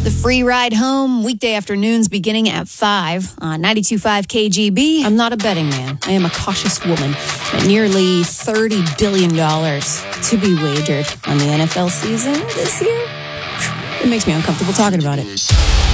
The free ride home, weekday afternoons beginning at 5 on 92.5 KGB. I'm not a betting man. I am a cautious woman. At nearly $30 billion to be wagered on the NFL season this year. It makes me uncomfortable talking about it.